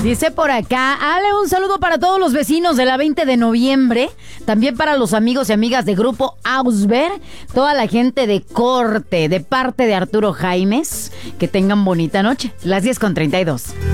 Dice por acá, Ale, un saludo para todos los vecinos de la 20 de noviembre, también para los amigos y amigas de Grupo Ausber, toda la gente de corte, de parte de Arturo Jaimes, que tengan bonita noche, las 10:32.